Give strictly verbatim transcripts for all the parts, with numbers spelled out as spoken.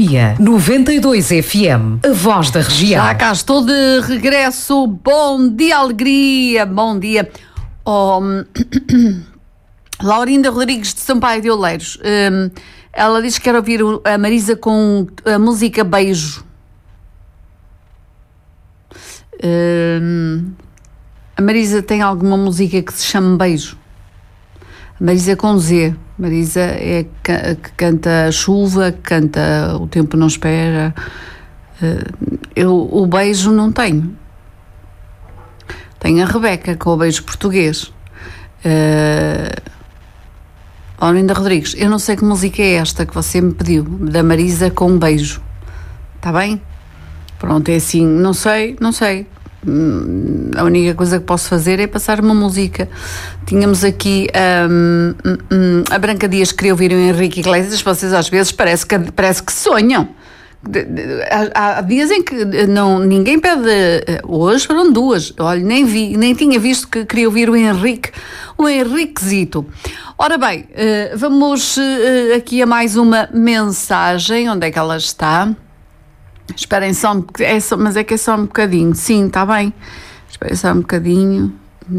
Alegria. noventa e dois F M. A voz da região. Já cá estou de regresso. Bom dia, alegria. Bom dia. Oh, Laurinda Rodrigues de Sampaio de Oleiros. Um, ela diz que quer ouvir a Marisa com a música Beijo. Um, a Marisa tem alguma música que se chama Beijo? A Marisa com Z. Marisa é que canta a chuva, que canta O Tempo Não Espera. Eu o beijo não tenho. Tenho a Rebeca com o beijo português. Uh, Laurinda Rodrigues, eu não sei que música é esta que você me pediu, da Marisa com um beijo. Está bem? Pronto, é assim, não sei, não sei. A única coisa que posso fazer é passar uma música. Tínhamos aqui um, um, um, a Branca Dias queria ouvir o Henrique Iglesias. Vocês às vezes parece que, parece que sonham. Há, há dias em que não, ninguém pede. Hoje foram duas. Olha, nem vi, nem tinha visto que queria ouvir o Henrique, o Henriquezito. Ora bem, vamos aqui a mais uma mensagem. Onde é que ela está? Esperem só, um, é só, mas é que é só um bocadinho. Sim, está bem. Esperem só um bocadinho.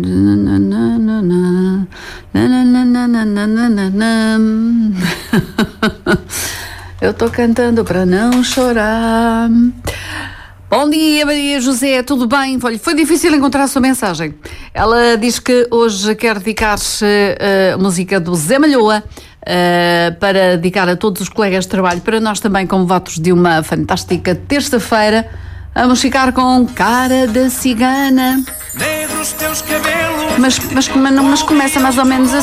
Eu estou cantando para não chorar. Bom dia, Maria José, tudo bem? Foi, foi difícil encontrar a sua mensagem. Ela diz que hoje quer dedicar-se a uh, música do Zé Malhoa. Uh, para dedicar a todos os colegas de trabalho, para nós também, como votos de uma fantástica terça-feira. Vamos ficar com Cara da Cigana. Mas, mas, mas começa mais ou menos assim.